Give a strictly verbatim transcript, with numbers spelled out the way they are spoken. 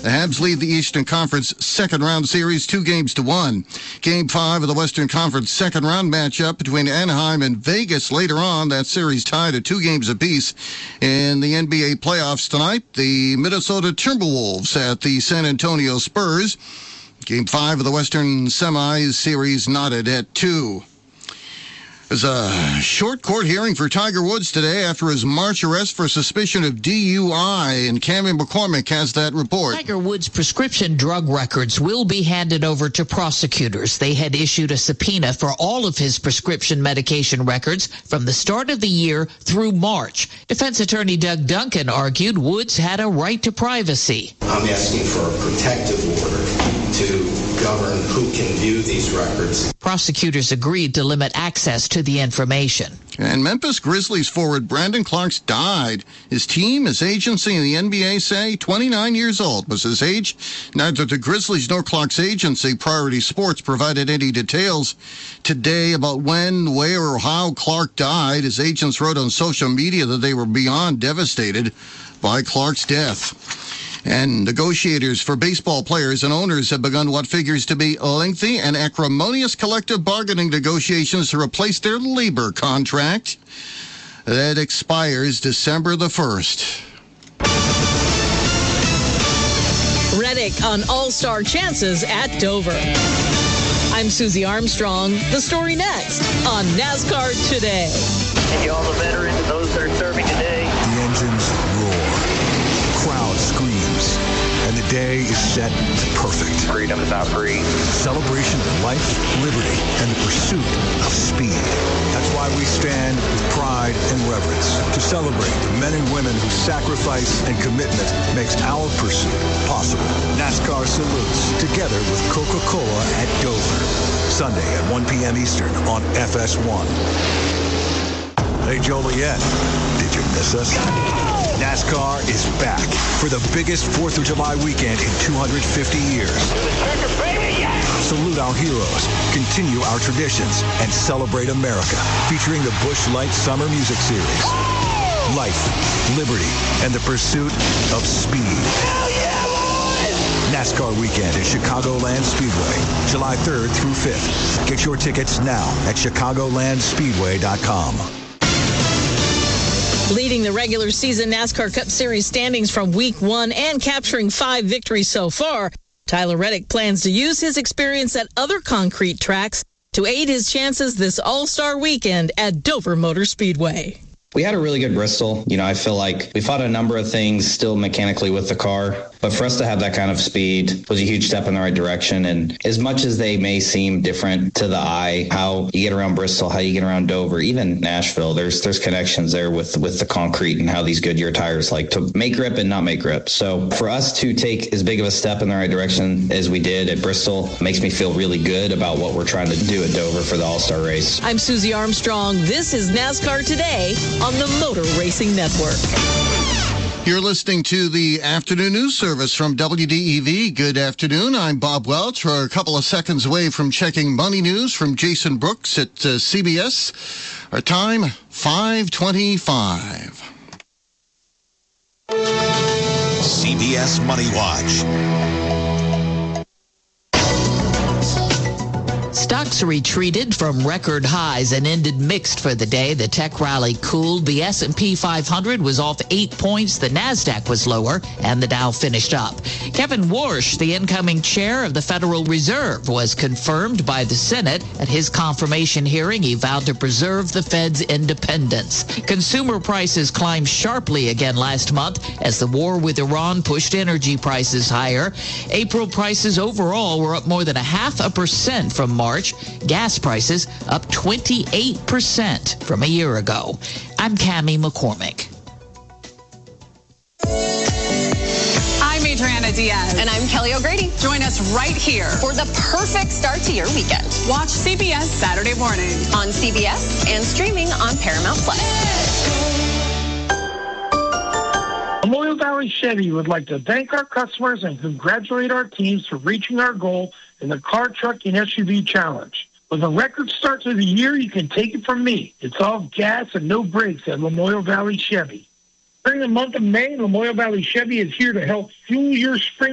The Habs lead the Eastern Conference second-round series two games to one. Game five of the Western Conference second-round matchup between Anaheim and Vegas later on. That series tied at two games apiece. In the N B A playoffs tonight, the Minnesota Timberwolves at the San Antonio Spurs. Game five of the Western Semis series knotted at two. There's a short court hearing for Tiger Woods today after his March arrest for suspicion of D U I, and Cammie McCormick has that report. Tiger Woods' prescription drug records will be handed over to prosecutors. They had issued a subpoena for all of his prescription medication records from the start of the year through March. Defense attorney Doug Duncan argued Woods had a right to privacy. I'm asking for a protective order to govern who can view these records. Prosecutors agreed to limit access to the information. And Memphis Grizzlies forward Brandon Clarks died. His team, his agency, and the N B A say twenty-nine years old was his age. Neither the Grizzlies nor Clark's agency, Priority Sports, provided any details today about when, where, or how Clark died. His agents wrote on social media that they were beyond devastated by Clark's death. And negotiators for baseball players and owners have begun what figures to be lengthy and acrimonious collective bargaining negotiations to replace their labor contract that expires December the first. Reddick on all-star chances at Dover. I'm Susie Armstrong. The story next on NASCAR Today. Thank you all the veterans and those that are serving today. The engines roar. Crowd screams. And the day is set to perfect. Freedom is not free. Celebration of life, liberty, and the pursuit of speed. That's why we stand with pride and reverence to celebrate the men and women whose sacrifice and commitment makes our pursuit possible. NASCAR salutes together with Coca-Cola at Dover. Sunday at one p.m. Eastern on F S one. Hey, Joliet, did you miss us? NASCAR is back for the biggest fourth of July weekend in two hundred fifty years. Salute our heroes, continue our traditions, and celebrate America, featuring the Busch Light Summer Music Series. Life, liberty, and the pursuit of speed. NASCAR weekend at Chicagoland Speedway, July third through fifth. Get your tickets now at chicagoland speedway dot com. Leading the regular season NASCAR Cup Series standings from week one and capturing five victories so far, Tyler Reddick plans to use his experience at other concrete tracks to aid his chances this All-Star weekend at Dover Motor Speedway. We had a really good Bristol. You know, I feel like we fought a number of things still mechanically with the car, but for us to have that kind of speed was a huge step in the right direction. And as much as they may seem different to the eye, how you get around Bristol, how you get around Dover, even Nashville, there's there's connections there with, with the concrete and how these Goodyear tires like to make grip and not make grip. So for us to take as big of a step in the right direction as we did at Bristol makes me feel really good about what we're trying to do at Dover for the All-Star race. I'm Susie Armstrong. This is NASCAR Today on the Motor Racing Network. You're listening to the afternoon news service from W D E V. Good afternoon. I'm Bob Welch. We're a couple of seconds away from checking money news from Jason Brooks at uh, C B S. Our time, five twenty-five. C B S Money Watch. Stocks retreated from record highs and ended mixed for the day. The tech rally cooled. The S and P five hundred was off eight points. The NASDAQ was lower, and the Dow finished up. Kevin Warsh, the incoming chair of the Federal Reserve, was confirmed by the Senate. At his confirmation hearing, he vowed to preserve the Fed's independence. Consumer prices climbed sharply again last month as the war with Iran pushed energy prices higher. April prices overall were up more than a half a percent from March. Gas prices up twenty-eight percent from a year ago. I'm Cammie McCormick. I'm Adriana Diaz. And I'm Kelly O'Grady. Join us right here for the perfect start to your weekend. Watch C B S Saturday morning on C B S and streaming on Paramount Plus. Lamoille Valley Chevy would like to thank our customers and congratulate our teams for reaching our goal in the Car, Truck, and S U V Challenge. With a record start to the year, you can take it from me. It's all gas and no brakes at Lamoille Valley Chevy. During the month of May, Lamoille Valley Chevy is here to help fuel your spring